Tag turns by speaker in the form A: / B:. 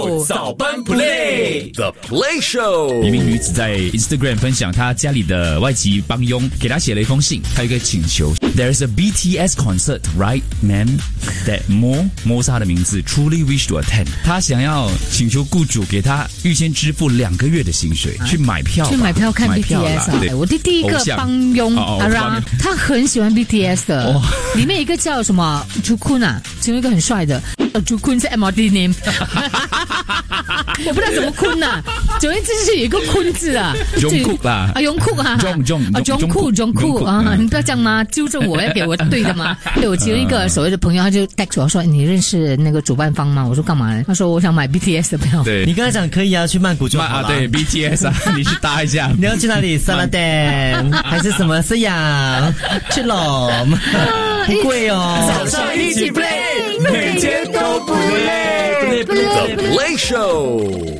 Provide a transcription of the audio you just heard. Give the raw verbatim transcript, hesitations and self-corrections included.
A: 早班 play The Play Show。
B: 一名女子在 Instagram 分享她家里的外籍帮佣给她写了一封信，还有一个请求。There's a B T S concert, right, ma'am? That Mo Mo 是她的名字 truly wish to attend。她想要请求雇主给她预先支付两个月的薪水，啊、去买票，
C: 去买票看 B T S 啊！我的第一个帮佣阿拉，他很喜欢 B T S 的，哦、里面一个叫什么 Jukun 啊，其中一个很帅的。呃 ，Jukun 是 M R T name， 我不知道怎么坤啊，总之就是有一个坤字啊。
B: Jungkook 啦，
C: 啊 Jungkook 啊
B: ，Jung Jung
C: 啊 Jungkook Jungkook 啊，你不要这样吗？纠正我，要给我对的吗？对我其中一个所谓的朋友，他就 text 我说：“你认识那个主办方吗？”我说：“干嘛呢？”他说：“我想买 B T S 的票。”
B: 对，
D: 你刚才讲可以啊，去曼谷就好了。
B: 啊，对 B T S 啊，你去搭一下。
D: 你要去哪里？沙拉店还是什么？是呀，去咯，不贵哦。
A: 早上一起 play， 每天都不累。The Play Show。